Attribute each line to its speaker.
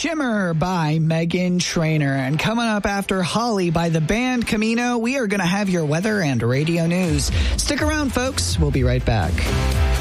Speaker 1: Shimmer by Meghan Trainor. And coming up after Holly by the band Camino, we are going to have your weather and radio news. Stick around, folks. We'll be right back.